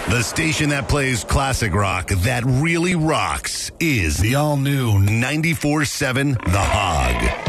The station that plays classic rock that really rocks is the all-new 94.7 The Hog.